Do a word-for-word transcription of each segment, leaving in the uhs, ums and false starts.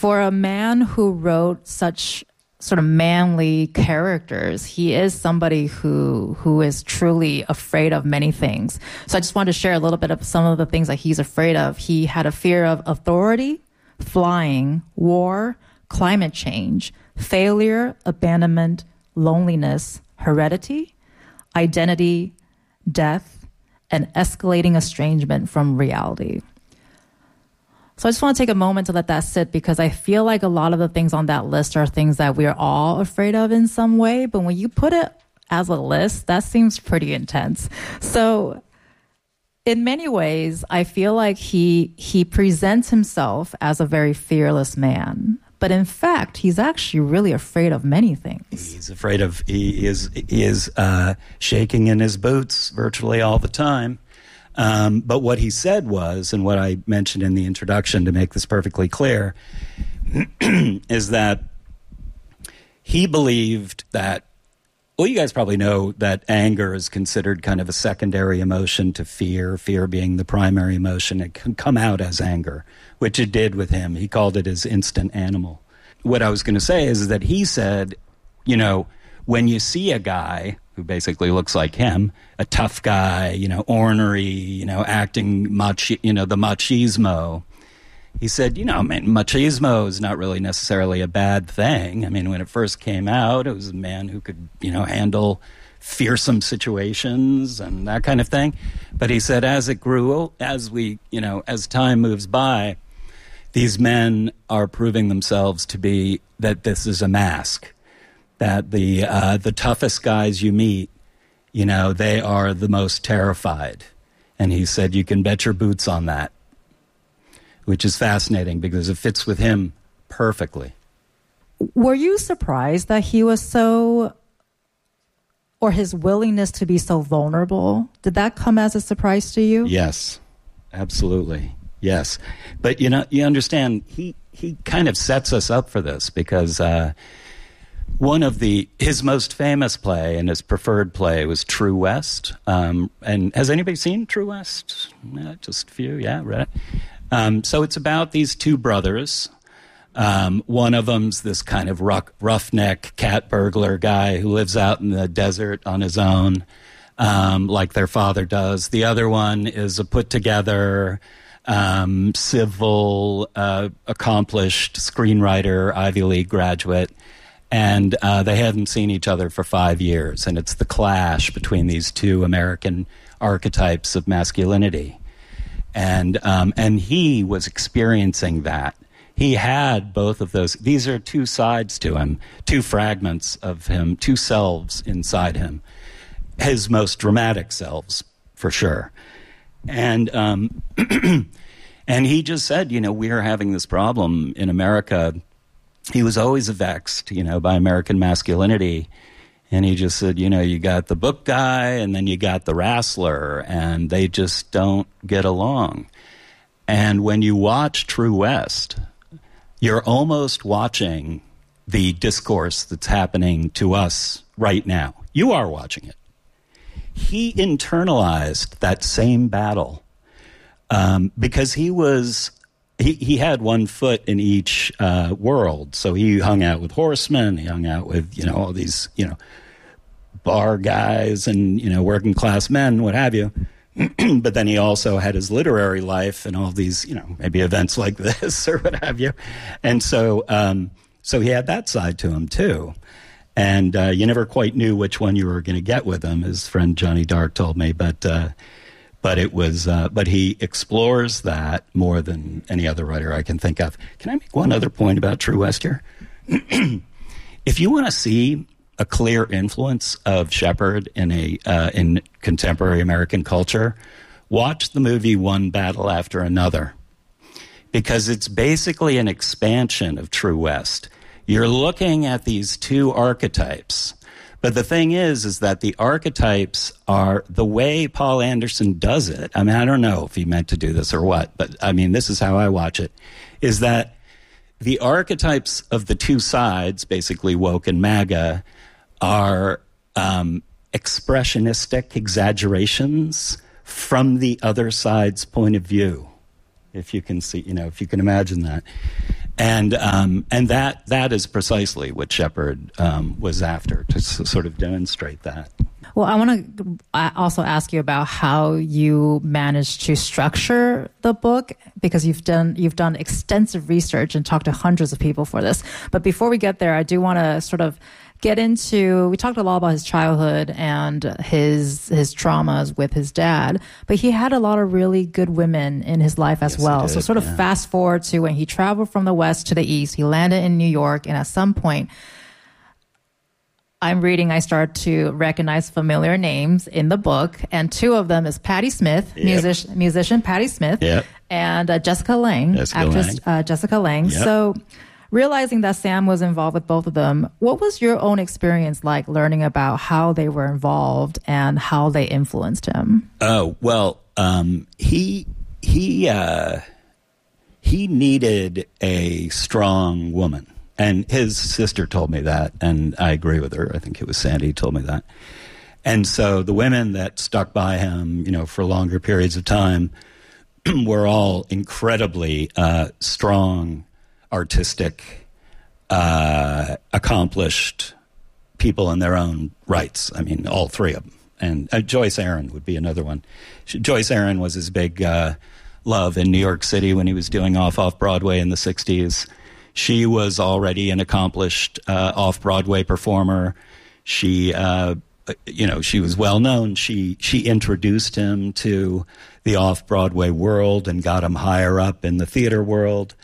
for a man who wrote such sort of manly characters, he is somebody who who is truly afraid of many things. So I just wanted to share a little bit of some of the things that he's afraid of. He had a fear of authority, flying, war, climate change, failure, abandonment, loneliness, heredity, identity, death, and escalating estrangement from reality. So I just want to take a moment to let that sit, because I feel like a lot of the things on that list are things that we're all afraid of in some way. But when you put it as a list, that seems pretty intense. So in many ways, I feel like he he presents himself as a very fearless man. But in fact, he's actually really afraid of many things. He's afraid of, he is, he is uh, shaking in his boots virtually all the time. Um, but what he said was, and what I mentioned in the introduction to make this perfectly clear, is that he believed that, well, you guys probably know that anger is considered kind of a secondary emotion to fear, fear being the primary emotion. It can come out as anger, which it did with him. He called it his instant animal. What I was going to say is that he said, you know, when you see a guy who basically looks like him, a tough guy, you know, ornery, you know, acting machi, you know, the machismo. He said, you know, I mean, machismo is not really necessarily a bad thing. I mean, when it first came out, it was a man who could, you know, handle fearsome situations and that kind of thing. But he said, as it grew, as we, you know, as time moves by, these men are proving themselves to be that this is a mask. That the uh, the toughest guys you meet, you know, they are the most terrified. And he said, you can bet your boots on that, which is fascinating because it fits with him perfectly. Were you surprised that he was so, or his willingness to be so vulnerable? Did that come as a surprise to you? Yes, absolutely. Yes. But, you know, you understand, he, he kind of sets us up for this because... Uh, One of the, his most famous play and his preferred play was True West. Um, and has anybody seen True West? Yeah, just a few, yeah, right. Um, so it's about these two brothers. Um, one of them's this kind of rough, roughneck cat burglar guy who lives out in the desert on his own, um, like their father does. The other one is a put-together, um, civil, uh, accomplished screenwriter, Ivy League graduate. And uh, they hadn't seen each other for five years. And it's the clash between these two American archetypes of masculinity. And um, and he was experiencing that. He had both of those. These are two sides to him, two fragments of him, two selves inside him. His most dramatic selves, for sure. And um, and he just said, you know, we are having this problem in America. He was always vexed, you know, by American masculinity. And he just said, you know, you got the book guy and then you got the wrestler, and they just don't get along. And when you watch True West, you're almost watching the discourse that's happening to us right now. You are watching it. He internalized that same battle um, because he was... He he had one foot in each uh, world. So he hung out with horsemen. He hung out with, you know, all these, you know, bar guys and, you know, working class men, what have you. But then he also had his literary life and all these, you know, maybe events like this or what have you. And so um, so he had that side to him, too. And uh, you never quite knew which one you were going to get with him, his friend Johnny Dark told me. But... Uh, But it was, uh, but he explores that more than any other writer I can think of. Can I make one other point about True West here? If you want to see a clear influence of Shepard in a uh, in contemporary American culture, watch the movie One Battle After Another, because it's basically an expansion of True West. You're looking at these two archetypes. But the thing is, is that the archetypes are the way Paul Anderson does it. I mean, I don't know if he meant to do this or what, but I mean, this is how I watch it, is that the archetypes of the two sides, basically woke and MAGA, are um, expressionistic exaggerations from the other side's point of view, if you can see, you know, if you can imagine that. And um, and that that is precisely what Shepard um, was after, to s- sort of demonstrate that. Well, I want to also ask you about how you managed to structure the book, because you've done you've done extensive research and talked to hundreds of people for this. But before we get there, I do want to sort of get into, we talked a lot about his childhood and his his traumas with his dad, but he had a lot of really good women in his life as yes, well. Did, so sort of yeah. fast forward to when he traveled from the West to the East, he landed in New York, and at some point, I'm reading, I start to recognize familiar names in the book, and two of them is Patti Smith, Yep. music, musician Patti Smith, Yep. and uh, Jessica Lange, Jessica actress Lange. Uh, Jessica Lange. Yep. So realizing that Sam was involved with both of them, what was your own experience like learning about how they were involved and how they influenced him? Oh, well, um, he he uh, he needed a strong woman. And his sister told me that, and I agree with her. I think it was Sandy who told me that. And so the women that stuck by him, you know, for longer periods of time were all incredibly uh, strong, artistic, uh, accomplished people in their own rights. I mean, all three of them. And uh, Joyce Aaron would be another one. She, Joyce Aaron was his big uh, love in New York City when he was doing off off Broadway in the sixties. She was already an accomplished uh, off-Broadway performer. She, uh, you know, she was well known. She she introduced him to the off-Broadway world and got him higher up in the theater world.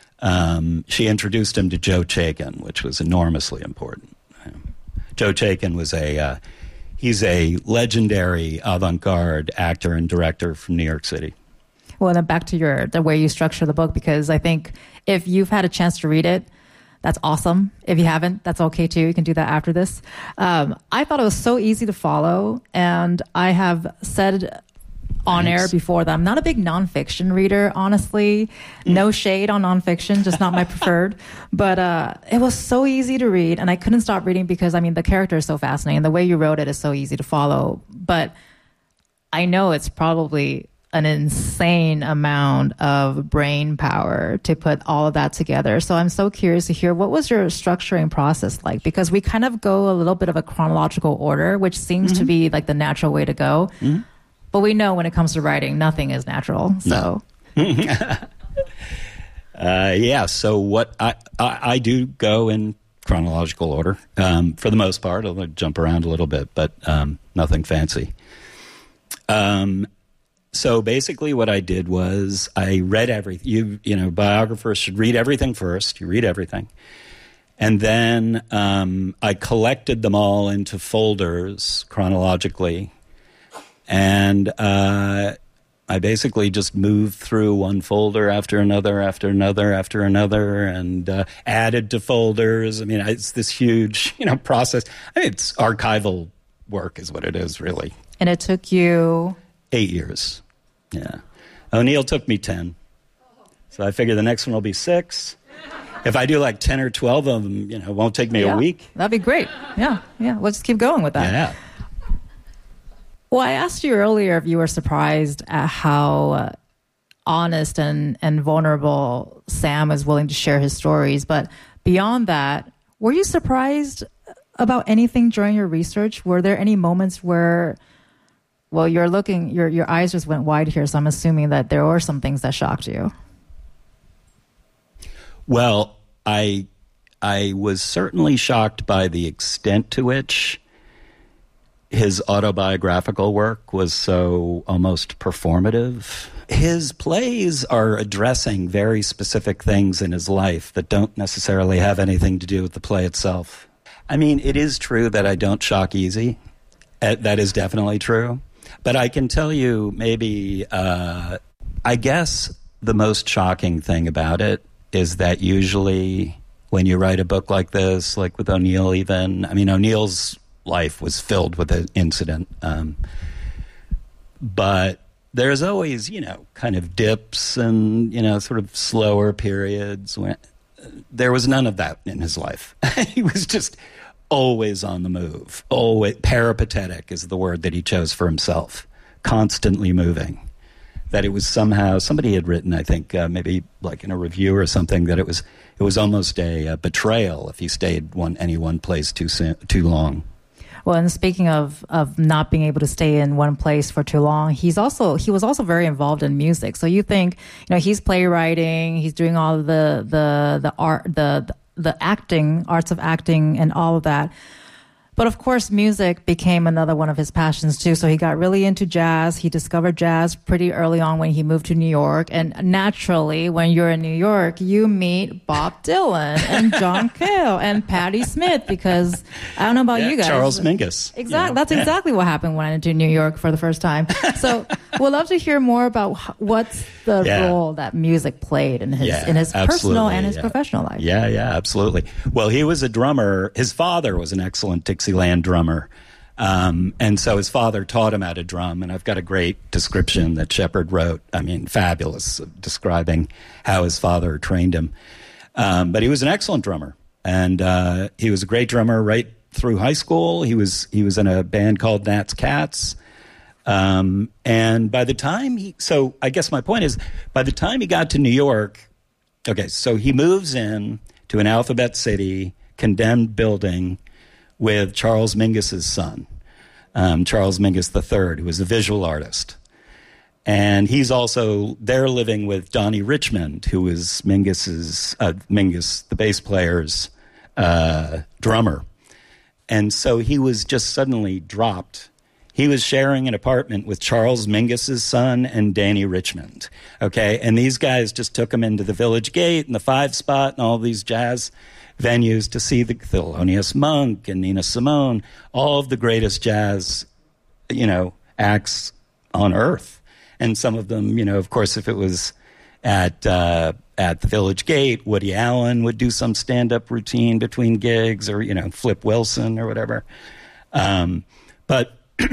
Um, she introduced him to Joe Chaikin, which was enormously important. Joe Chaikin was a uh, he's a legendary avant-garde actor and director from New York City. Well, then back to your the way you structure the book, because I think if you've had a chance to read it, that's awesome. If you haven't, that's okay too. You can do that after this. Um, I thought it was so easy to follow, and I have said on Thanks. air before that I'm not a big nonfiction reader, honestly. No shade on nonfiction, just not my preferred. But uh, it was so easy to read, and I couldn't stop reading because, I mean, the character is so fascinating. The way you wrote it is so easy to follow. But I know it's probably an insane amount of brain power to put all of that together. So I'm so curious to hear, what was your structuring process like? Because we kind of go a little bit of a chronological order, which seems mm-hmm. to be like the natural way to go. Mm-hmm. But we know when it comes to writing, nothing is natural. So, no. uh, yeah. So what I, I I do go in chronological order um, for the most part. I'll jump around a little bit, but um, nothing fancy. Um. So basically what I did was I read everything. You, you know, biographers should read everything first. You read everything. And then um, I collected them all into folders chronologically. And uh, I basically just moved through one folder after another, after another, after another, and uh, added to folders. I mean, it's this huge, you know, process. I mean, it's archival work is what it is, really. And it took you... Eight years. Yeah. O'Neill took me ten. So I figure the next one will be six. If I do like ten or twelve of them, you know, it won't take me yeah, a week. That'd be great. Yeah, yeah. Let's keep going with that. Yeah. Well, I asked you earlier if you were surprised at how uh, honest and, and vulnerable Sam is willing to share his stories. But beyond that, were you surprised about anything during your research? Were there any moments where... Well, you're looking, your your eyes just went wide here, so I'm assuming that there were some things that shocked you. Well, I I was certainly shocked by the extent to which his autobiographical work was so almost performative. His plays are addressing very specific things in his life that don't necessarily have anything to do with the play itself. I mean, it is true that I don't shock easy. That is definitely true. But I can tell you maybe, uh, I guess the most shocking thing about it is that usually when you write a book like this, like with O'Neill even, I mean, O'Neill's life was filled with an incident. Um, but there's always, you know, kind of dips and, you know, sort of slower periods. When there was none of that in his life. He was just... always on the move. Always peripatetic is the word that he chose for himself. Constantly moving. that it was somehow, somebody had written, I think, uh, maybe like in a review or something, that it was it was almost a, a betrayal if he stayed one any one place too soon, too long. Well, and speaking of, of not being able to stay in one place for too long, he's also he was also very involved in music. So you think, you know, he's playwriting, he's doing all of the the the art, the the acting, arts of acting, and all of that. But of course, music became another one of his passions too. So he got really into jazz. He discovered jazz pretty early on when he moved to New York. And naturally, when you're in New York, you meet Bob Dylan and John Cale and Patti Smith, because I don't know about yeah, you guys. Charles Mingus. Exactly. You know? That's yeah. exactly what happened when I went to New York for the first time. So we'd love to hear more about what's the yeah. role that music played in his yeah, in his personal and his yeah. professional life. Yeah, yeah, absolutely. Well, he was a drummer. His father was an excellent Dixieland drummer. Um, and so his father taught him how to drum. And I've got a great description that Shepard wrote. I mean, fabulous, describing how his father trained him. Um, but he was an excellent drummer. And uh, he was a great drummer right through high school. He was he was in a band called Nats Cats. Um, and by the time he, so I guess my point is, by the time he got to New York, okay, so he moves in to an Alphabet City condemned building with Charles Mingus's son, um, Charles Mingus the third, who was a visual artist. And he's also there living with Donnie Richmond, who was Mingus's, uh, Mingus, the bass player's uh, drummer. And so he was just suddenly dropped. He was sharing an apartment with Charles Mingus's son and Danny Richmond, okay? And these guys just took him into the Village Gate and the Five Spot and all these jazz venues to see the Thelonious Monk and Nina Simone, all of the greatest jazz, you know, acts on earth. And some of them, you know, of course, if it was at uh, at the Village Gate, Woody Allen would do some stand-up routine between gigs, or, you know, Flip Wilson or whatever. Um, but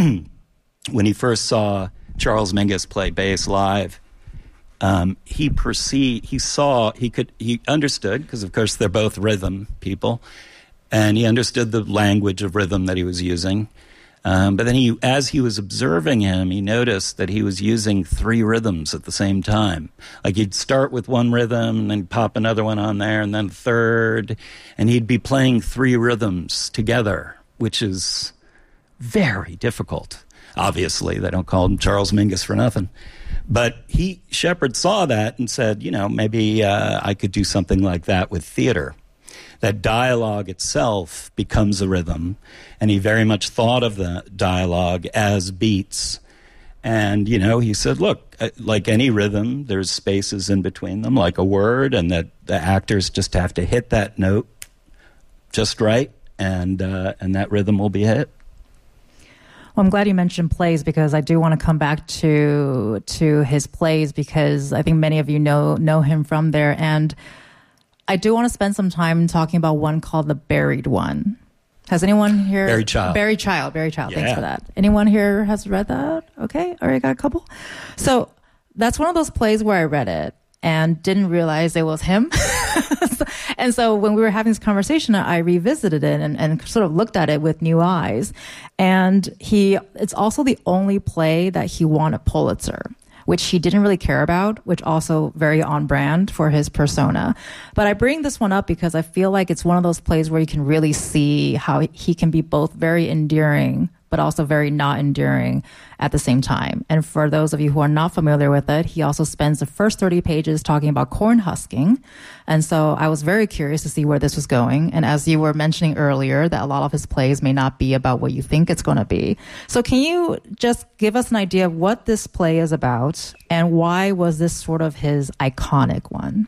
when he first saw Charles Mingus play bass live, um, he perceived, he saw, he could, he understood, because of course they're both rhythm people, and he understood the language of rhythm that he was using. Um, but then he, as he was observing him, he noticed that he was using three rhythms at the same time. Like he'd start with one rhythm and then pop another one on there and then a third, and he'd be playing three rhythms together, which is very difficult. Obviously, they don't call him Charles Mingus for nothing. But he, Shepard saw that and said, you know, maybe uh, I could do something like that with theater. That dialogue itself becomes a rhythm, and he very much thought of the dialogue as beats. And, you know, he said, look, like any rhythm, there's spaces in between them, like a word, and that the actors just have to hit that note just right, and uh, and that rhythm will be hit. Well, I'm glad you mentioned plays, because I do want to come back to to his plays, because I think many of you know know him from there. And I do want to spend some time talking about one called The Buried One. Has anyone here? Buried Child. Buried Child. Buried Child. Yeah. Thanks for that. Anyone here has read that? Okay. All right. Got a couple. So that's one of those plays where I read it and didn't realize it was him. And so when we were having this conversation, I revisited it and, and sort of looked at it with new eyes. And he, it's also the only play that he won a Pulitzer, which he didn't really care about, which also very on brand for his persona. But I bring this one up because I feel like it's one of those plays where you can really see how he can be both very endearing, but also very not enduring at the same time. And for those of you who are not familiar with it, he also spends the first thirty pages talking about corn husking. And so I was very curious to see where this was going. And as you were mentioning earlier, that a lot of his plays may not be about what you think it's going to be. So can you just give us an idea of what this play is about, and why was this sort of his iconic one?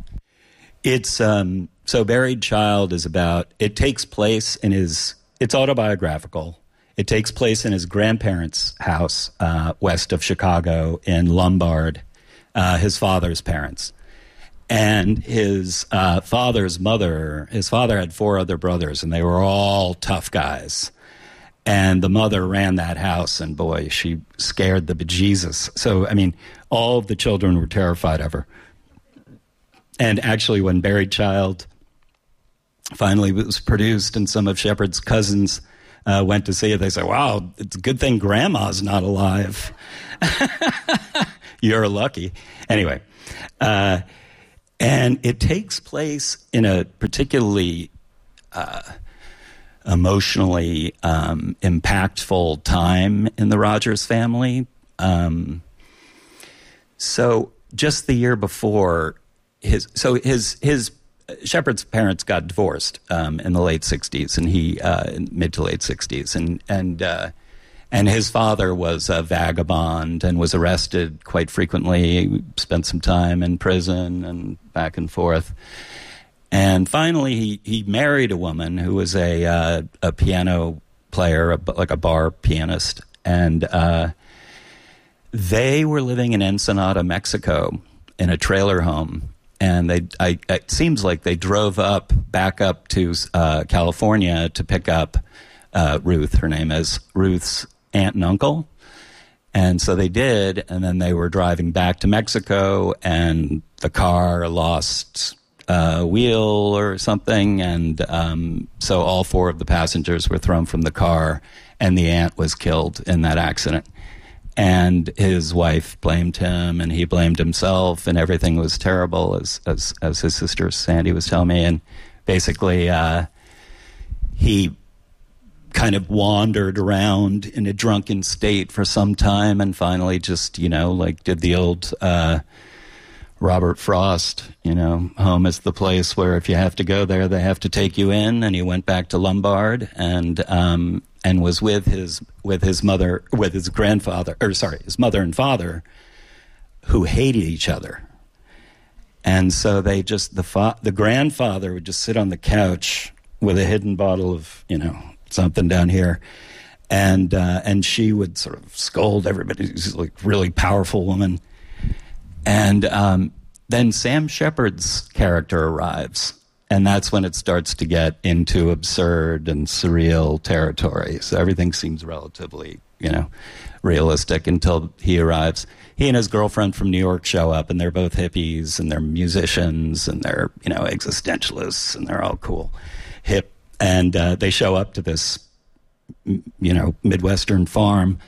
It's, um, so Buried Child is about, it takes place in his, it's autobiographical. It takes place in his grandparents' house uh, west of Chicago in Lombard, uh, his father's parents. And his uh, father's mother, his father had four other brothers, and they were all tough guys. And the mother ran that house, and boy, she scared the bejesus. So, I mean, all of the children were terrified of her. And actually, when Buried Child finally was produced, and some of Shepard's cousins Uh, went to see it, they said, wow, it's a good thing Grandma's not alive. You're lucky. Anyway, uh, and it takes place in a particularly uh, emotionally um, impactful time in the Rogers family. Um, so just the year before, his so his his Shepard's parents got divorced um, in the late sixties, and he uh, in mid to late sixties, and and uh, and his father was a vagabond and was arrested quite frequently. He spent some time in prison and back and forth. And finally, he, he married a woman who was a uh, a piano player, a, like a bar pianist, and uh, they were living in Ensenada, Mexico, in a trailer home. And they, I, it seems like they drove up, back up to uh, California to pick up uh, Ruth. Her name is Ruth's aunt and uncle. And so they did, and then they were driving back to Mexico, and the car lost a wheel or something, and um, so all four of the passengers were thrown from the car, and the aunt was killed in that accident. And his wife blamed him, and he blamed himself, and everything was terrible, as as, as his sister Sandy was telling me. And basically, uh, he kind of wandered around in a drunken state for some time, and finally just, you know, like did the old uh, Robert Frost, you know, home is the place where if you have to go there, they have to take you in. And he went back to Lombard, and um, and was with his with his mother, with his grandfather, or sorry, his mother and father, who hated each other. And so they just the fa- the grandfather would just sit on the couch with a hidden bottle of, you know, something down here, and uh, and she would sort of scold everybody. She's like a really powerful woman. And um, then Sam Shepard's character arrives, and that's when it starts to get into absurd and surreal territory. So everything seems relatively, you know, realistic until he arrives. He and his girlfriend from New York show up, and they're both hippies, and they're musicians, and they're, you know, existentialists, and they're all cool, hip. And uh, they show up to this, you know, Midwestern farm,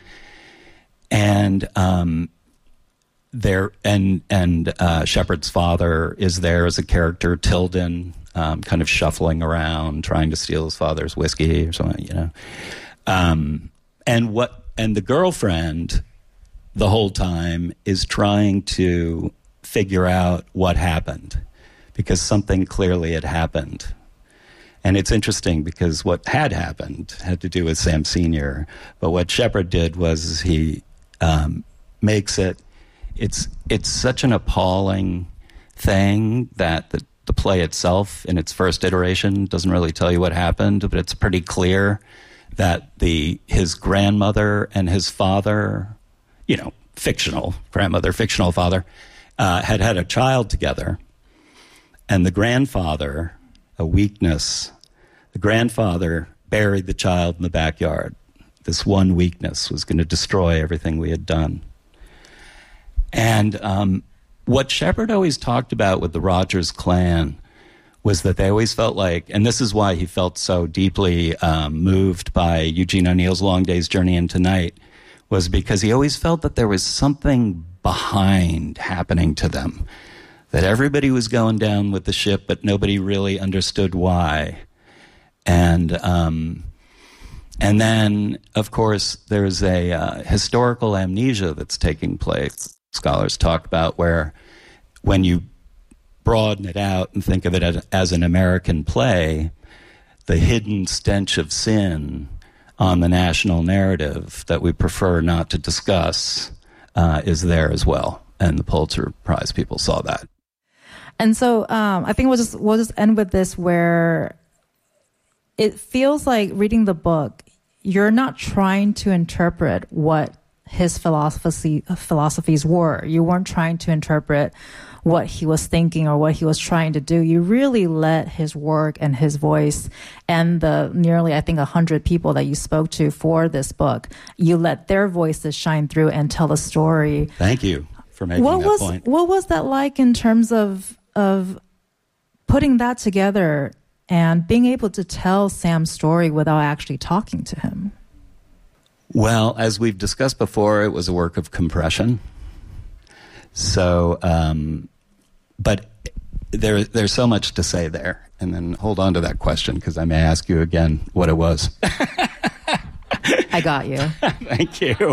and um, there and and uh, Shepard's father is there as a character, Tilden, um, kind of shuffling around, trying to steal his father's whiskey or something, you know. Um, and what and the girlfriend, the whole time, is trying to figure out what happened, because something clearly had happened. And it's interesting because what had happened had to do with Sam Senior, but what Shepard did was he um, makes it, it's it's such an appalling thing that the, the play itself in its first iteration doesn't really tell you what happened, but it's pretty clear that the his grandmother and his father, you know, fictional grandmother, fictional father, uh, had had a child together, and the grandfather, a weakness, the grandfather buried the child in the backyard. This one weakness was going to destroy everything we had done. And um, what Shepard always talked about with the Rogers clan was that they always felt like, and this is why he felt so deeply um, moved by Eugene O'Neill's Long Day's Journey into Night, was because he always felt that there was something behind happening to them, that everybody was going down with the ship, but nobody really understood why. And um, and then, of course, there's a uh, historical amnesia that's taking place. Scholars talk about where, when you broaden it out and think of it as, as an American play, the hidden stench of sin on the national narrative that we prefer not to discuss uh, is there as well. And the Pulitzer Prize people saw that. And so um, I think we'll just we'll just end with this, where it feels like reading the book, you're not trying to interpret what his philosophy philosophies were. You weren't trying to interpret what he was thinking or what he was trying to do. You really let his work and his voice and the nearly, I think, one hundred people that you spoke to for this book, you let their voices shine through and tell a story. Thank you for making what that was, point. What was that like in terms of of putting that together and being able to tell Sam's story without actually talking to him? Well, as we've discussed before, it was a work of compression. So, um, but there, there's so much to say there. And then hold on to that question, because I may ask you again what it was. I got you. Thank you.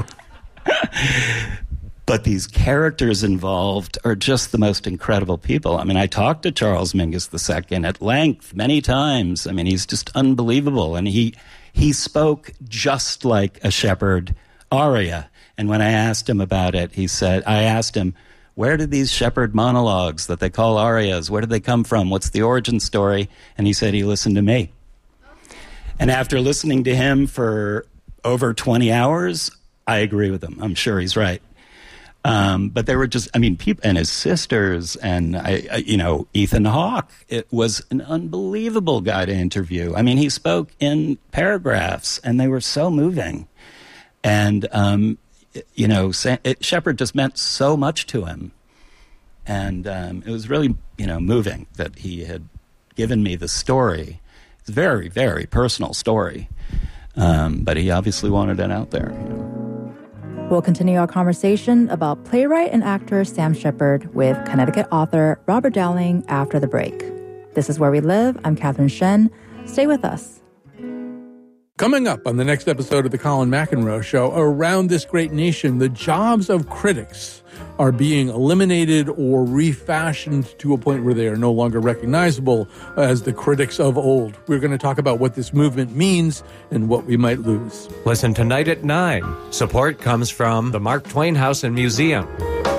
But these characters involved are just the most incredible people. I mean, I talked to Charles Mingus the Second at length many times. I mean, he's just unbelievable. And he he spoke just like a Shepard aria. And when I asked him about it, he said, I asked him, where did these Shepard monologues that they call arias, where did they come from? What's the origin story? And he said he listened to me. And after listening to him for over twenty hours, I agree with him. I'm sure he's right. Um, but there were just, I mean, people, and his sisters, and, I, I, you know, Ethan Hawke. It was an unbelievable guy to interview. I mean, he spoke in paragraphs, and they were so moving. And, um, you know, it, Shepard just meant so much to him. And um, it was really, you know, moving that he had given me the story. It's a very, very personal story. Um, but he obviously wanted it out there, you know. We'll continue our conversation about playwright and actor Sam Shepard with Connecticut author Robert Dowling after the break. This is Where We Live. I'm Catherine Shen. Stay with us. Coming up on the next episode of the Colin McEnroe Show, around this great nation, the jobs of critics are being eliminated or refashioned to a point where they are no longer recognizable as the critics of old. We're going to talk about what this movement means and what we might lose. Listen tonight at nine. Support comes from the Mark Twain House and Museum.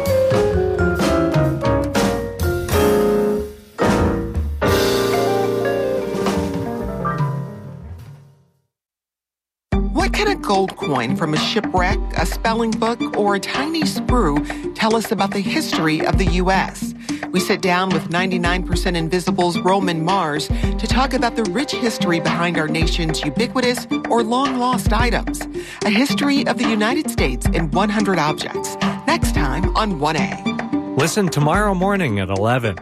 Gold coin from a shipwreck, a spelling book, or a tiny sprue tell us about the history of the U S. We sit down with ninety-nine percent Invisible's Roman Mars to talk about the rich history behind our nation's ubiquitous or long-lost items. A history of the United States in one hundred objects. Next time on one A. Listen tomorrow morning at eleven.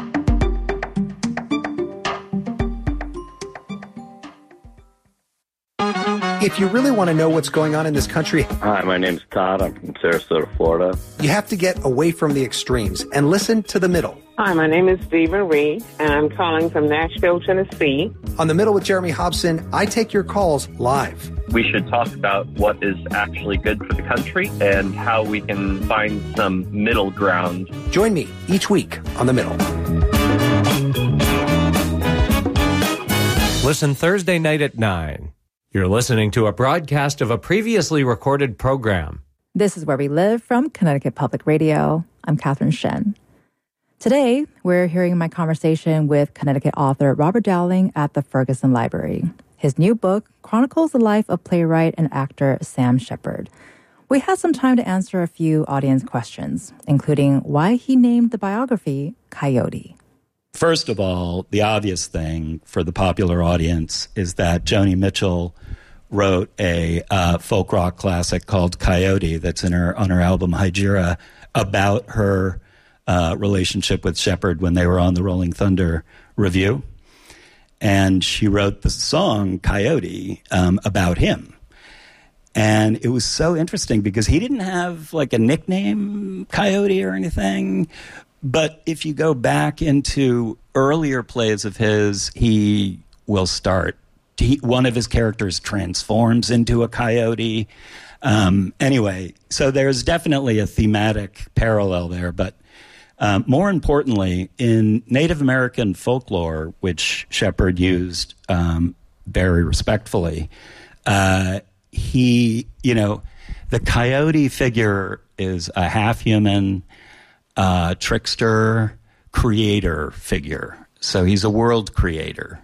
If you really want to know what's going on in this country... Hi, my name's Todd. I'm from Sarasota, Florida. You have to get away from the extremes and listen to The Middle. Hi, my name is Stephen Reed, and I'm calling from Nashville, Tennessee. On The Middle with Jeremy Hobson, I take your calls live. We should talk about what is actually good for the country and how we can find some middle ground. Join me each week on The Middle. Listen Thursday night at nine. You're listening to a broadcast of a previously recorded program. This is Where We Live from Connecticut Public Radio. I'm Catherine Shen. Today, we're hearing my conversation with Connecticut author Robert Dowling at the Ferguson Library. His new book chronicles the life of playwright and actor Sam Shepard. We had some time to answer a few audience questions, including why he named the biography Coyote. First of all, the obvious thing for the popular audience is that Joni Mitchell wrote a uh, folk rock classic called Coyote that's in her on her album Hijira about her uh, relationship with Shepard when they were on the Rolling Thunder Review. And she wrote the song Coyote um, about him. And it was so interesting because he didn't have like a nickname, Coyote, or anything. But if you go back into earlier plays of his, he will start. He, one of his characters transforms into a coyote. Um, anyway, so there's definitely a thematic parallel there. But um, more importantly, in Native American folklore, which Shepard used um, very respectfully, uh, he, you know, the coyote figure is a half-human, Uh, trickster, creator figure. So he's a world creator.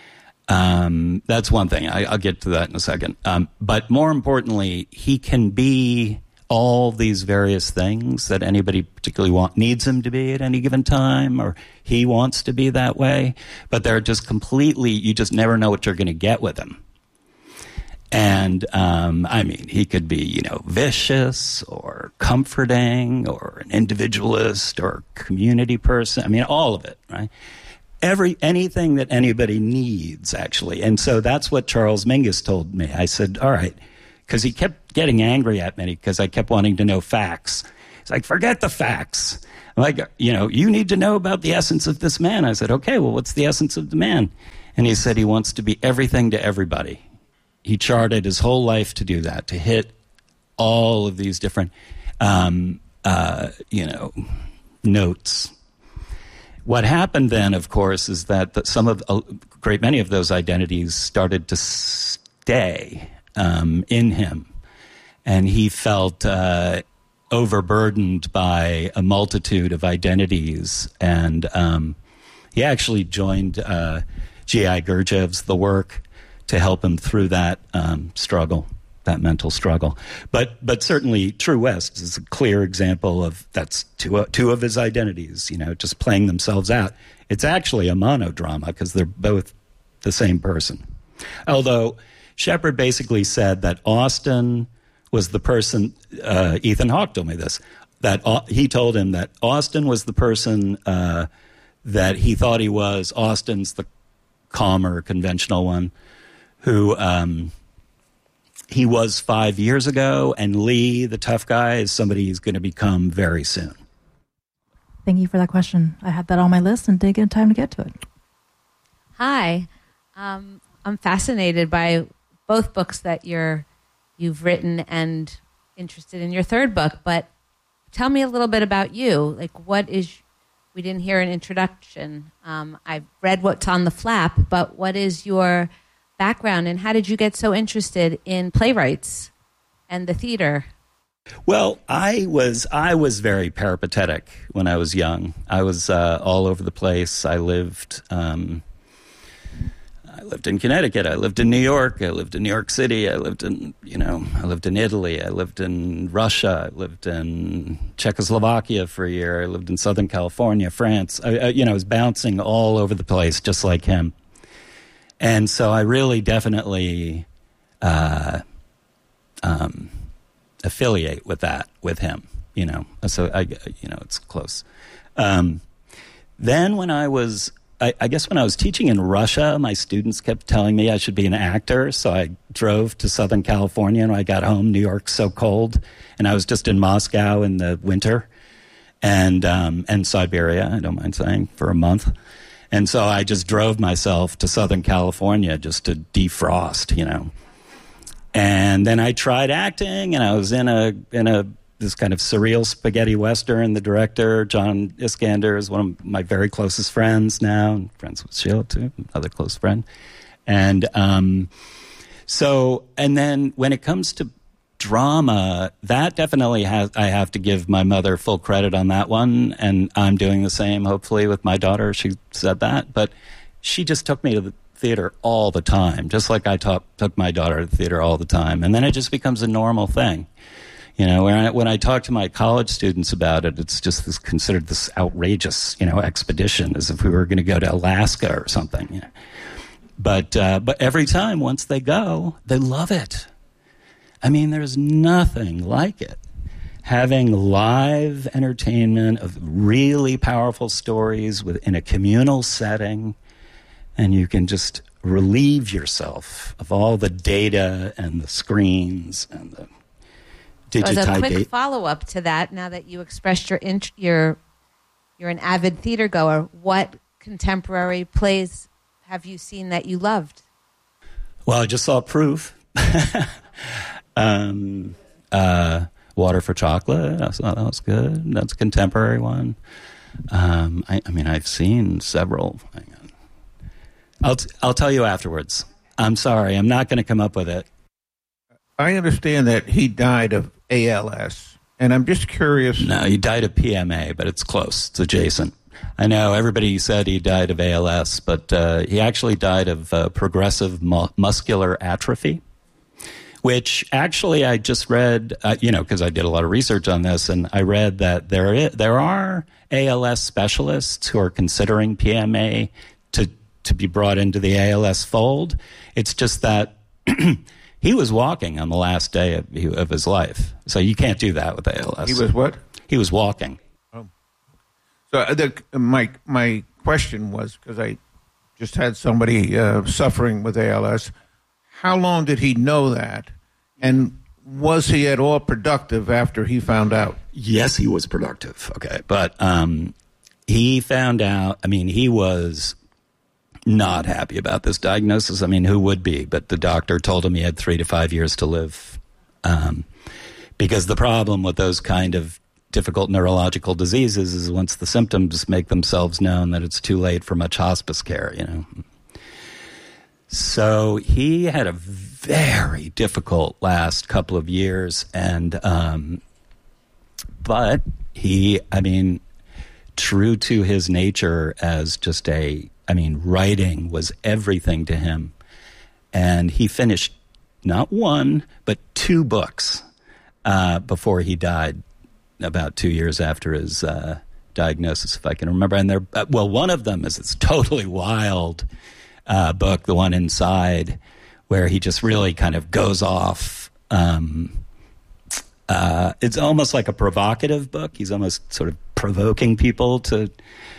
Um, that's one thing. I, I'll get to that in a second. Um, but more importantly, he can be all these various things that anybody particularly want, needs him to be at any given time, or he wants to be that way. But they're just completely, you just never know what you're going to get with him. And, um, I mean, he could be, you know, vicious or comforting or an individualist or community person. I mean, all of it, right? Every, anything that anybody needs, actually. And so that's what Charles Mingus told me. I said, all right, because he kept getting angry at me because I kept wanting to know facts. He's like, forget the facts. I'm like, you know, you need to know about the essence of this man. I said, okay, well, what's the essence of the man? And he said he wants to be everything to everybody. He charted his whole life to do that, to hit all of these different, um, uh, you know, notes. What happened then, of course, is that the, some of a great many of those identities started to stay um, in him, and he felt uh, overburdened by a multitude of identities. And um, he actually joined uh, G I Gurdjieff's The Work to help him through that um, struggle, that mental struggle. But but certainly True West is a clear example of that's two, uh, two of his identities, you know, just playing themselves out. It's actually a monodrama because they're both the same person. Although Shepard basically said that Austin was the person, uh, Ethan Hawke told me this, that uh, he told him that Austin was the person uh, that he thought he was. Austin's the calmer, conventional one, who um, he was five years ago, and Lee, the tough guy, is somebody he's going to become very soon. Thank you for that question. I had that on my list and didn't get time to get to it. Hi. Um, I'm fascinated by both books that you're, you've written and interested in your third book, but tell me a little bit about you. Like, what is, we didn't hear an introduction. Um, I've read what's on the flap, but what is your background and how did you get so interested in playwrights and the theater? Well, I was I was very peripatetic when I was young. I was uh, all over the place. I lived um, I lived in Connecticut. I lived in New York. I lived in New York City. I lived in you know I lived in Italy. I lived in Russia. I lived in Czechoslovakia for a year. I lived in Southern California, France. I, I, you know, I was bouncing all over the place, just like him. And so I really definitely uh, um, affiliate with that, with him, you know. So, I, you know, it's close. Um, then when I was, I, I guess when I was teaching in Russia, my students kept telling me I should be an actor. So I drove to Southern California, and when I got home, New York's so cold. And I was just in Moscow in the winter and um, and Siberia, I don't mind saying, for a month. And so I just drove myself to Southern California just to defrost, you know. And then I tried acting, and I was in a in a this kind of surreal spaghetti western. The director, John Iskander, is one of my very closest friends now, and friends with Sheila too, another close friend. And um, so, and then when it comes to drama, that definitely has, I have to give my mother full credit on that one, and I'm doing the same, hopefully, with my daughter. She said that, but she just took me to the theater all the time, just like I talk, took my daughter to the theater all the time, and then it just becomes a normal thing. You know, when I, when I talk to my college students about it, it's just this, considered this outrageous, you know, expedition, as if we were going to go to Alaska or something. You know? But uh, but every time, once they go, they love it. I mean, there's nothing like it. Having live entertainment of really powerful stories within a communal setting, and you can just relieve yourself of all the data and the screens and the digitized. So as a quick follow-up to that, now that you expressed your int- your you're an avid theater goer, what contemporary plays have you seen that you loved? Well, I just saw Proof. Um, uh, Water for Chocolate. I thought that was good. That's a contemporary one. Um, I, I mean, I've seen several. Hang on. I'll t- I'll tell you afterwards. I'm sorry. I'm not going to come up with it. I understand that he died of A L S, and I'm just curious. No, he died of P M A, but it's close. It's adjacent. I know everybody said he died of A L S, but uh, he actually died of uh, progressive mu- muscular atrophy. Which actually I just read, uh, you know, because I did a lot of research on this, and I read that there is, there are A L S specialists who are considering P M A to, to be brought into the A L S fold. It's just that he was walking on the last day of, of his life. So you can't do that with A L S. He was what? He was walking. Oh. So the, my, my question was, because I just had somebody uh, suffering with A L S, how long did he know that, and was he at all productive after he found out? Yes, he was productive. Okay. But um, he found out, I mean, he was not happy about this diagnosis. I mean, who would be? But the doctor told him he had three to five years to live. Um, because the problem with those kind of difficult neurological diseases is once the symptoms make themselves known that it's too late for much hospice care, you know. So he had a very difficult last couple of years, and um, but he, I mean, true to his nature as just a, I mean, writing was everything to him, and he finished not one but two books uh, before he died, about two years after his uh, diagnosis, if I can remember. And they're uh, well, one of them is this totally wild uh, book, the one Inside, where he just really kind of goes off. Um, uh, it's almost like a provocative book. He's almost sort of provoking people to.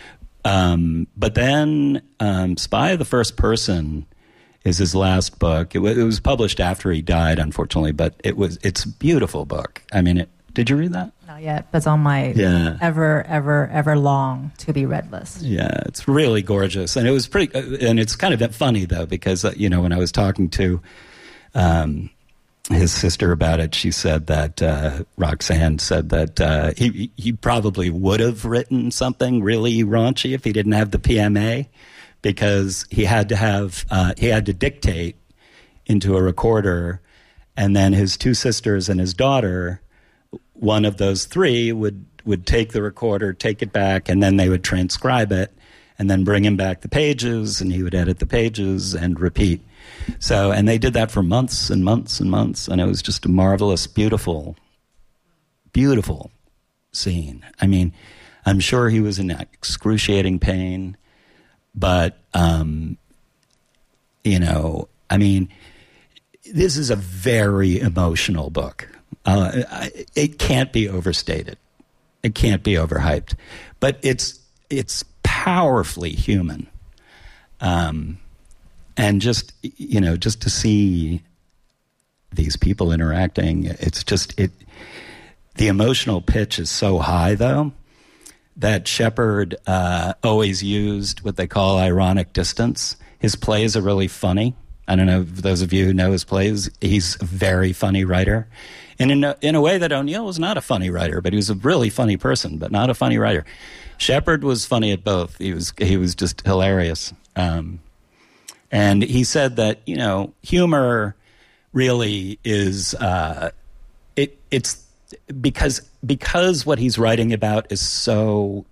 Um, but then um, Spy of the First Person is his last book. It, w- it was published after he died, unfortunately, but it was it's a beautiful book. I mean, it, did you read that? Not yet, but it's on my yeah. ever, ever, ever long to be read list. Yeah, it's really gorgeous, and it was pretty. Uh, and it's kind of funny though, because uh, you know, when I was talking to um, his sister about it, she said that uh, Roxanne said that uh, he he probably would have written something really raunchy if he didn't have the P M A, because he had to have uh, he had to dictate into a recorder, and then his two sisters and his daughter. One of those three would, would take the recorder, take it back, and then they would transcribe it, and then bring him back the pages, and he would edit the pages and repeat. So, and they did that for months and months and months, and it was just a marvelous, beautiful, beautiful scene. I mean, I'm sure he was in excruciating pain, but, um, you know, I mean, this is a very emotional book. Uh, it can't be overstated. It can't be overhyped. But it's it's powerfully human. Um, and just, you know, just to see these people interacting, it's just, it. The emotional pitch is so high, though, that Shepard uh, always used what they call ironic distance. His plays are really funny. I don't know if those of you who know his plays, he's a very funny writer. And in a, in a way that O'Neill was not a funny writer, but he was a really funny person, but not a funny writer. Shepard was funny at both. He was he was just hilarious. Um, and he said that, you know, humor really is, uh, it it's because because what he's writing about is so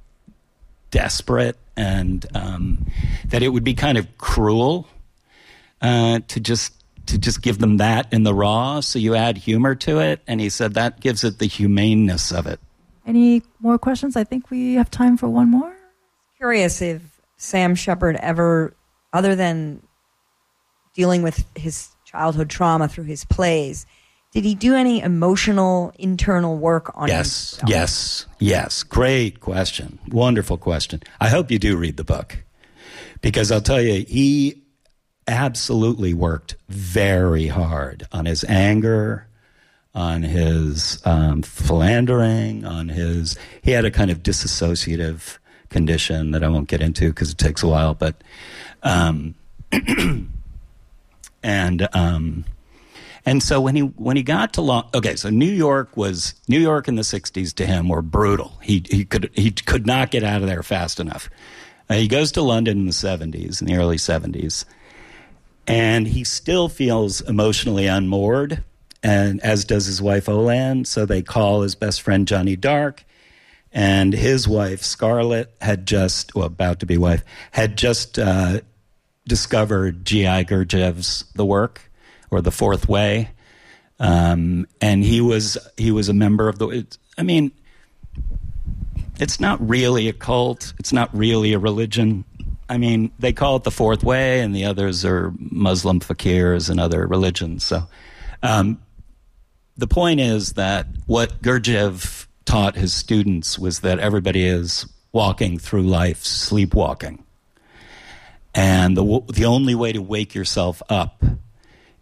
desperate, and um, that it would be kind of cruel uh, to just to just give them that in the raw, so you add humor to it, and he said that gives it the humaneness of it. Any more questions? I think we have time for one more. Curious if Sam Shepard ever, other than dealing with his childhood trauma through his plays, did he do any emotional internal work on yes, himself? Yes, yes. Great question. Wonderful question. I hope you do read the book, because I'll tell you, he absolutely worked very hard on his anger, on his um, philandering, on his... He had a kind of disassociative condition that I won't get into because it takes a while, but... Um, and... Um, And so when he when he got to Long, okay, so New York was New York in the sixties to him were brutal. He he could he could not get out of there fast enough. Uh, he goes to London in the seventies, in the early seventies, and he still feels emotionally unmoored, and as does his wife Olan. So they call his best friend Johnny Dark, and his wife Scarlett had just, well, about to be wife, had just uh, discovered G I Gurdjieff's The Work, or The Fourth Way, um, and he was he was a member of the. It, I mean, it's not really a cult. It's not really a religion. I mean, they call it the Fourth Way, and the others are Muslim fakirs and other religions. So, um, the point is that what Gurdjieff taught his students was that everybody is walking through life sleepwalking, and the the only way to wake yourself up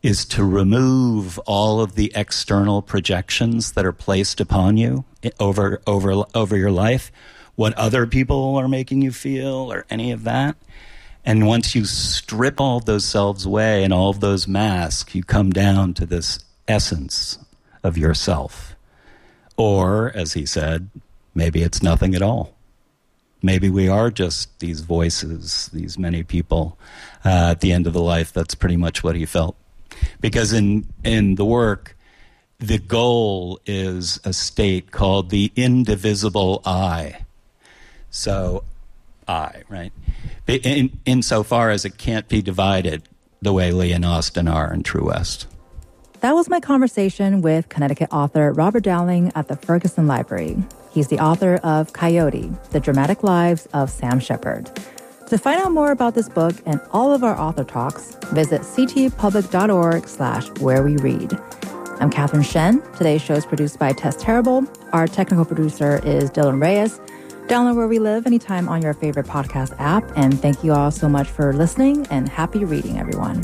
is to remove all of the external projections that are placed upon you over over over your life, what other people are making you feel or any of that. And once you strip all of those selves away and all of those masks, you come down to this essence of yourself. Or, as he said, maybe it's nothing at all. Maybe we are just these voices, these many people uh, at the end of the life. That's pretty much what he felt. Because in, in the work, the goal is a state called the indivisible I. So, I, right? In, insofar as it can't be divided the way Lee and Austin are in True West. That was my conversation with Connecticut author Robert Dowling at the Ferguson Library. He's the author of Coyote, The Dramatic Lives of Sam Shepard. To find out more about this book and all of our author talks, visit ctpublic.org slash where we read. I'm Catherine Shen. Today's show is produced by Tess Terrible. Our technical producer is Dylan Reyes. Download Where We Live anytime on your favorite podcast app. And thank you all so much for listening, and happy reading, everyone.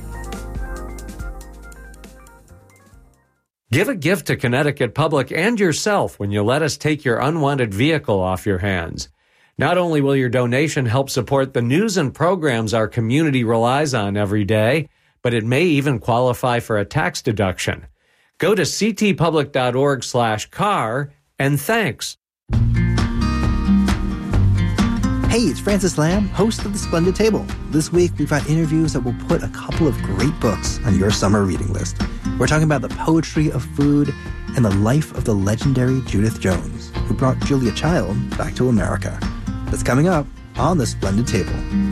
Give a gift to Connecticut Public and yourself when you let us take your unwanted vehicle off your hands. Not only will your donation help support the news and programs our community relies on every day, but it may even qualify for a tax deduction. Go to ctpublic.org slash car, and thanks. Hey, it's Francis Lamb, host of The Splendid Table. This week, we've got interviews that will put a couple of great books on your summer reading list. We're talking about the poetry of food and the life of the legendary Judith Jones, who brought Julia Child back to America. That's coming up on The Splendid Table.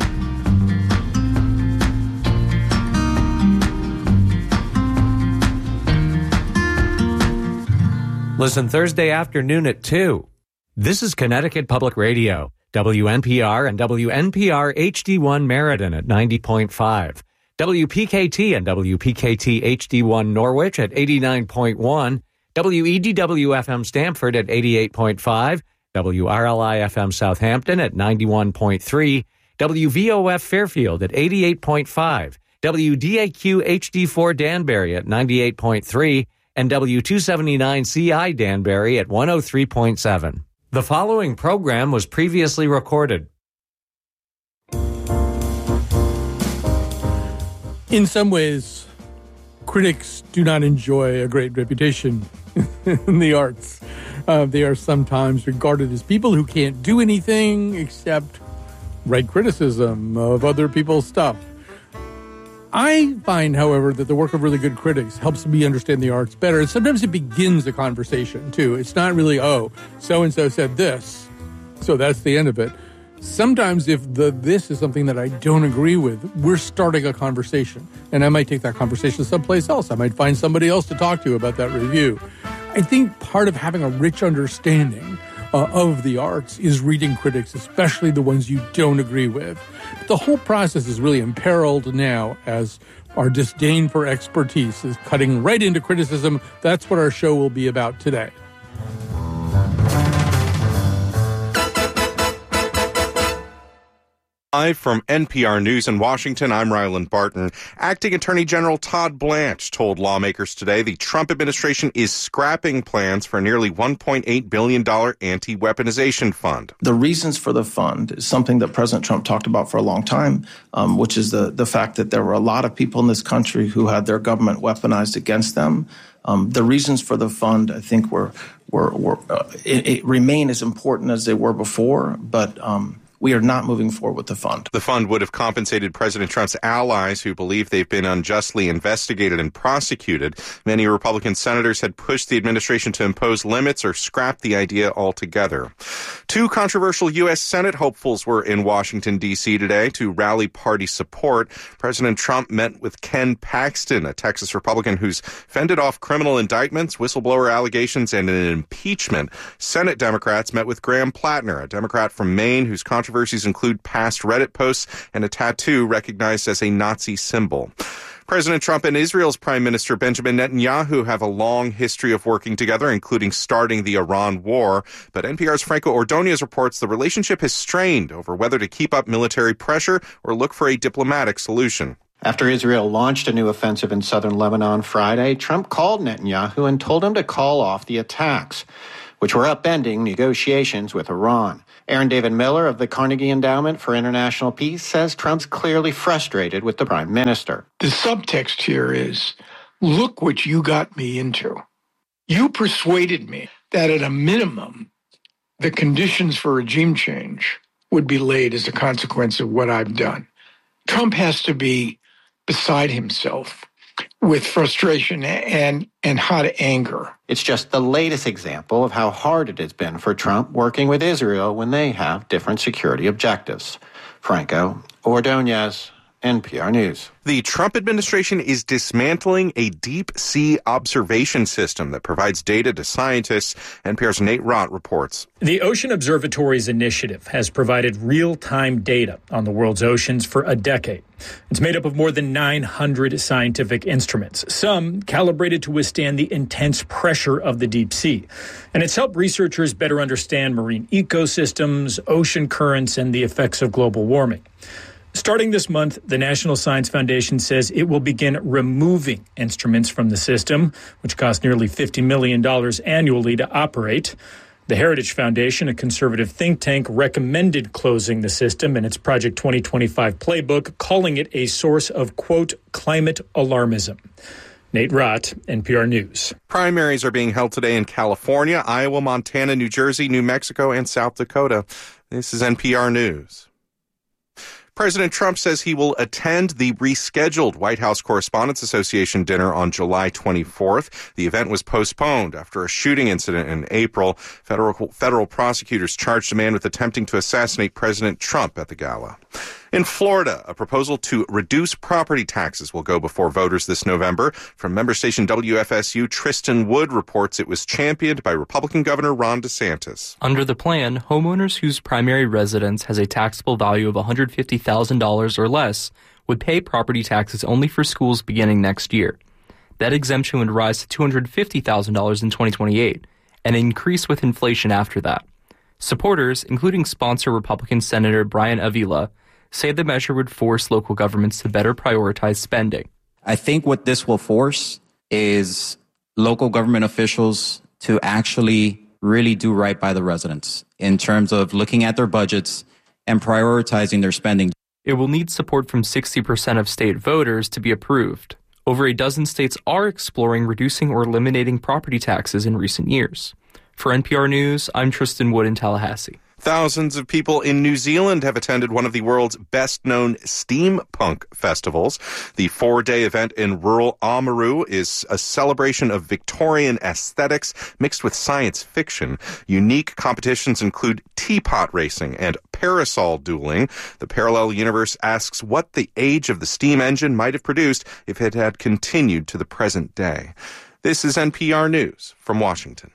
Listen Thursday afternoon at two. This is Connecticut Public Radio, W N P R and W N P R H D one Meriden at ninety point five, W P K T and W P K T H D one Norwich at eighty-nine point one, W E D W F M Stamford at eighty-eight point five, W R L I F M Southampton at ninety-one point three, W V O F Fairfield at eighty-eight point five, W D A Q H D four Danbury at ninety-eight point three, and W two seventy-nine C I Danbury at one oh three point seven. The following program was previously recorded. In some ways, critics do not enjoy a great reputation in the arts. Uh, they are sometimes regarded as people who can't do anything except write criticism of other people's stuff. I find, however, that the work of really good critics helps me understand the arts better. And sometimes it begins a conversation, too. It's not really, oh, so-and-so said this, so that's the end of it. Sometimes if the this is something that I don't agree with, we're starting a conversation. And I might take that conversation someplace else. I might find somebody else to talk to about that review. I think part of having a rich understanding uh, of the arts is reading critics, especially the ones you don't agree with. But the whole process is really imperiled now as our disdain for expertise is cutting right into criticism. That's what our show will be about today. Live from N P R News in Washington, I'm Ryland Barton. Acting Attorney General Todd Blanche told lawmakers today the Trump administration is scrapping plans for a nearly one point eight billion dollars anti-weaponization fund. The reasons for the fund is something that President Trump talked about for a long time, um, which is the, the fact that there were a lot of people in this country who had their government weaponized against them. Um, the reasons for the fund, I think, were, were, were uh, it, it remain as important as they were before, but um, we are not moving forward with the fund. The fund would have compensated President Trump's allies who believe they've been unjustly investigated and prosecuted. Many Republican senators had pushed the administration to impose limits or scrap the idea altogether. Two controversial U S Senate hopefuls were in Washington, D C today to rally party support. President Trump met with Ken Paxton, a Texas Republican who's fended off criminal indictments, whistleblower allegations, and an impeachment. Senate Democrats met with Graham Plattner, a Democrat from Maine whose controversies include past Reddit posts and a tattoo recognized as a Nazi symbol. President Trump and Israel's Prime Minister Benjamin Netanyahu have a long history of working together, including starting the Iran war. But N P R's Franco Ordonez reports the relationship has strained over whether to keep up military pressure or look for a diplomatic solution. After Israel launched a new offensive in southern Lebanon Friday, Trump called Netanyahu and told him to call off the attacks, which were upending negotiations with Iran. Aaron David Miller of the Carnegie Endowment for International Peace says Trump's clearly frustrated with the prime minister. The subtext here is, look what you got me into. You persuaded me that at a minimum, the conditions for regime change would be laid as a consequence of what I've done. Trump has to be beside himself with frustration and, and hot anger. It's just the latest example of how hard it has been for Trump working with Israel when they have different security objectives. Franco Ordonez, N P R News. The Trump administration is dismantling a deep-sea observation system that provides data to scientists. N P R's Nate Rott reports. The Ocean Observatories Initiative has provided real-time data on the world's oceans for a decade. It's made up of more than nine hundred scientific instruments, some calibrated to withstand the intense pressure of the deep sea. And it's helped researchers better understand marine ecosystems, ocean currents, and the effects of global warming. Starting this month, the National Science Foundation says it will begin removing instruments from the system, which cost nearly fifty million dollars annually to operate. The Heritage Foundation, a conservative think tank, recommended closing the system in its Project twenty twenty-five playbook, calling it a source of, quote, climate alarmism. Nate Rott, N P R News. Primaries are being held today in California, Iowa, Montana, New Jersey, New Mexico, and South Dakota. This is N P R News. President Trump says he will attend the rescheduled White House Correspondents Association dinner on July twenty-fourth. The event was postponed after a shooting incident in April. Federal federal prosecutors charged a man with attempting to assassinate President Trump at the gala. In Florida, a proposal to reduce property taxes will go before voters this November. From member station W F S U, Tristan Wood reports it was championed by Republican Governor Ron DeSantis. Under the plan, homeowners whose primary residence has a taxable value of one hundred fifty thousand dollars or less would pay property taxes only for schools beginning next year. That exemption would rise to two hundred fifty thousand dollars in twenty twenty-eight and increase with inflation after that. Supporters, including sponsor Republican Senator Brian Avila, say the measure would force local governments to better prioritize spending. I think what this will force is local government officials to actually really do right by the residents in terms of looking at their budgets and prioritizing their spending. It will need support from sixty percent of state voters to be approved. Over a dozen states are exploring reducing or eliminating property taxes in recent years. For N P R News, I'm Tristan Wood in Tallahassee. Thousands of people in New Zealand have attended one of the world's best-known steampunk festivals. The four-day event in rural Oamaru is a celebration of Victorian aesthetics mixed with science fiction. Unique competitions include teapot racing and parasol dueling. The parallel universe asks what the age of the steam engine might have produced if it had continued to the present day. This is N P R News from Washington.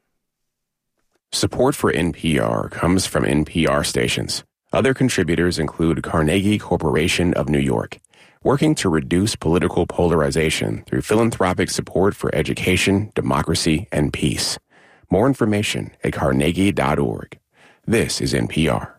Support for N P R comes from N P R stations. Other contributors include Carnegie Corporation of New York, working to reduce political polarization through philanthropic support for education, democracy, and peace. More information at carnegie dot org. This is N P R.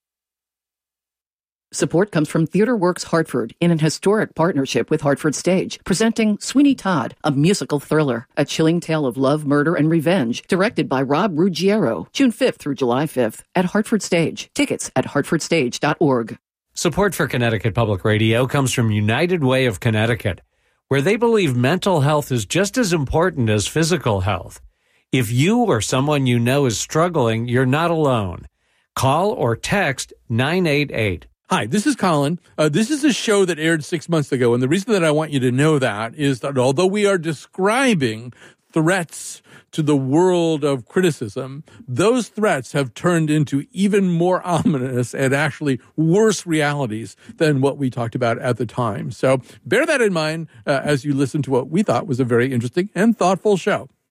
Support comes from TheaterWorks Hartford in an historic partnership with Hartford Stage, presenting Sweeney Todd, a musical thriller, a chilling tale of love, murder, and revenge, directed by Rob Ruggiero, June fifth through July fifth at Hartford Stage. Tickets at hartford stage dot org. Support for Connecticut Public Radio comes from United Way of Connecticut, where they believe mental health is just as important as physical health. If you or someone you know is struggling, you're not alone. Call or text nine eight eight. Hi, this is Colin. Uh, this is a show that aired six months ago, and the reason that I want you to know that is that although we are describing threats to the world of criticism, those threats have turned into even more ominous and actually worse realities than what we talked about at the time. So bear that in mind uh, as you listen to what we thought was a very interesting and thoughtful show.